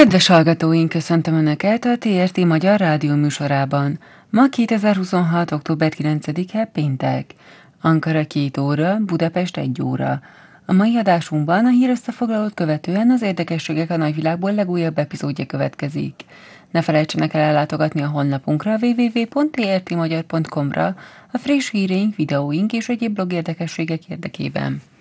Kedves hallgatóink, köszöntöm Önöket a TRT Magyar Rádió műsorában. Ma 2026. október 9-e péntek. Ankara 2 óra, Budapest 1 óra. A mai adásunkban a hírösszefoglalót követően az érdekességek a nagyvilágból legújabb epizódja következik. Ne felejtsenek el ellátogatni a honlapunkra www.trtmagyar.com-ra a friss híreink, videóink és egyéb blog érdekességek érdekében.